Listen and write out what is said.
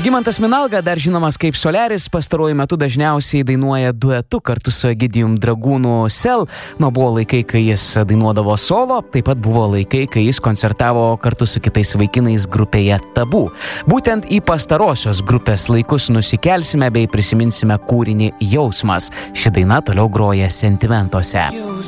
Žygimantas Minalga, dar žinomas kaip Soliaris, pastaruoju metu dažniausiai dainuoja duetu kartu su Egidijum Dragūnu Sel. Buvo laikai, kai jis dainuodavo solo, taip pat buvo laikai, kai jis koncertavo kartu su kitais vaikinais grupėje Tabu. Būtent į pastarosios grupės laikus nusikelsime bei prisiminsime kūrinį Jausmas. Ši daina toliau groja Sentimentuose.